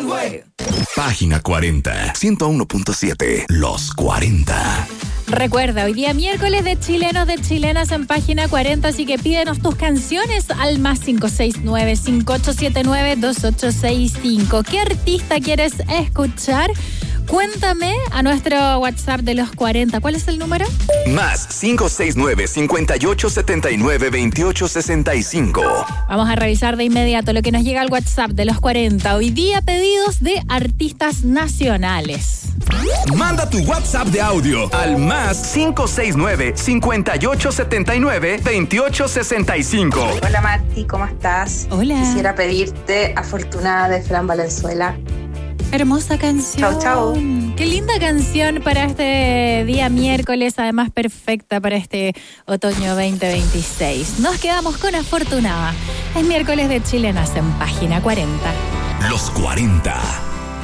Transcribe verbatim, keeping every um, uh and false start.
One Way. Página cuarenta, ciento uno punto siete, Los cuarenta. Recuerda, hoy día miércoles de chilenos, de chilenas en página cuarenta, así que pídenos tus canciones al más cinco seis nueve, cinco ocho siete nueve, dos ocho seis cinco. ¿Qué artista quieres escuchar? Cuéntame a nuestro WhatsApp de los cuarenta. ¿Cuál es el número? Más cinco seis nueve, cinco ocho siete nueve, dos ocho seis cinco. Vamos a revisar de inmediato lo que nos llega al WhatsApp de los cuarenta. Hoy día pedidos de artistas nacionales. Manda tu WhatsApp de audio al más cinco seis nueve, cinco ocho siete nueve, dos ocho seis cinco. Hola Mati, ¿cómo estás? Hola. Quisiera pedirte Afortunada de Fran Valenzuela. Hermosa canción. Chau, chau. Qué linda canción para este día miércoles, además perfecta para este otoño veinte veintiséis. Nos quedamos con Afortunada. Es miércoles de chilenas en página cuarenta. Los cuarenta.